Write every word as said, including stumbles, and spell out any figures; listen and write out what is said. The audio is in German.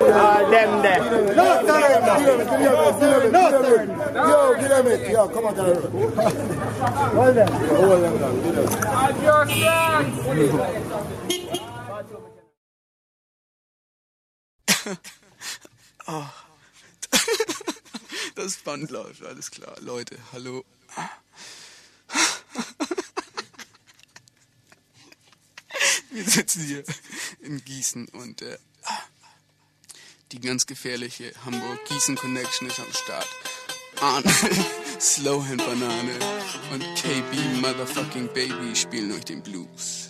Uh, them there. No surrender. No surrender. Yo, give them it. Yo, come on, tell them. Hold them. Hold them down. Give them. At your Oh. Das Band läuft, alles klar. Leute, hallo. Wir sitzen hier in Gießen und äh, die ganz gefährliche Hamburg-Gießen-Connection ist am Start. Arne, Slowhand Banane und K B Motherfucking Baby spielen euch den Blues.